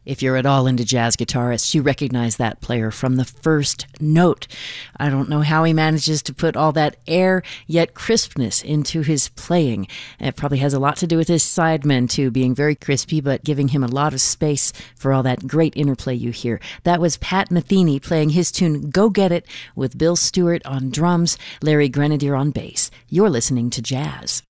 If you're at all into jazz guitarists, you recognize that player from the first note. I don't know how he manages to put all that air yet crispness into his playing. It probably has a lot to do with his sidemen too, being very crispy but giving him a lot of space for all that great interplay you hear. That was Pat Metheny playing his tune Go Get It with Bill Stewart on drums, Larry Grenadier on bass. You're listening to Jazz.